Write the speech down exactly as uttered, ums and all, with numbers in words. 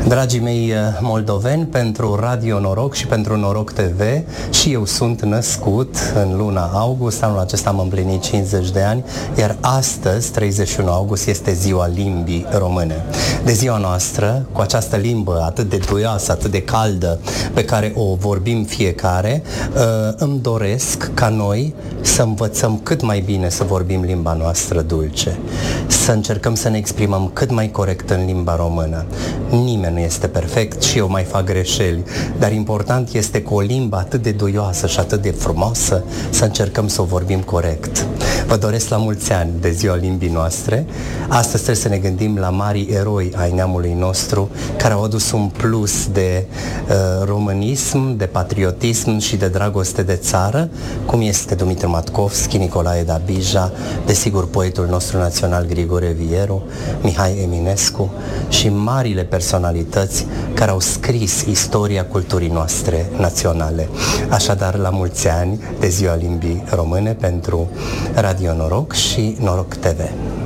Dragii mei moldoveni, pentru Radio Noroc și pentru Noroc T V, și eu sunt născut în luna august. Anul acesta am împlinit cincizeci de ani, iar astăzi, treizeci și unu august, este ziua limbii române. De ziua noastră, cu această limbă atât de duioasă, atât de caldă, pe care o vorbim fiecare, îmi doresc ca noi să învățăm cât mai bine să vorbim limba noastră dulce, să încercăm să ne exprimăm cât mai corect în limba română. Nimeni nu este perfect și eu mai fac greșeli, dar important este cu o limbă atât de duioasă și atât de frumoasă să încercăm să o vorbim corect. Vă doresc la mulți ani de ziua limbii noastre. Astăzi trebuie să ne gândim la marii eroi ai neamului nostru, care au adus un plus de uh, românism, de patriotism și de dragoste de țară, cum este Dumitru Matkovski, Nicolae Dabija, desigur poetul nostru național Grigore Vieru, Mihai Eminescu și marile personalități care au scris istoria culturii noastre naționale. Așadar, la mulți ani de ziua limbii române pentru Radio Noroc și Noroc T V.